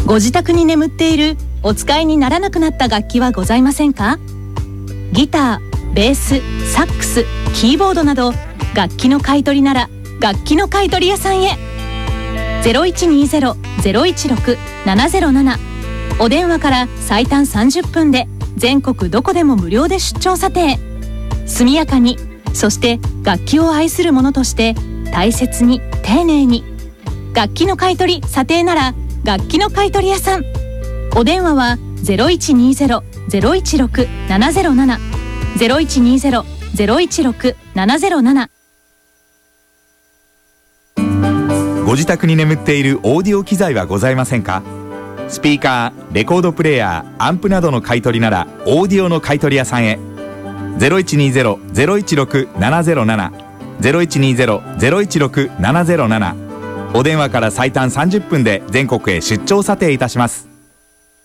ご自宅に眠っているお使いにならなくなった楽器はございませんか？ギター、ベース、サックス、キーボードなど楽器の買い取りなら楽器の買い取り屋さんへ。 0120-016-707 お電話から最短30分で全国どこでも無料で出張査定。速やかに、そして楽器を愛する者として大切に丁寧に。楽器の買い取り査定なら楽器の買い取り屋さん。お電話は 0120-016-707 0120-016-707。 ご自宅に眠っているオーディオ機材はございませんか？スピーカー、レコードプレーヤー、アンプなどの買い取りならオーディオの買い取り屋さんへ。 0120-016-707 0120-016-707 お電話から最短30分で全国へ出張査定いたします。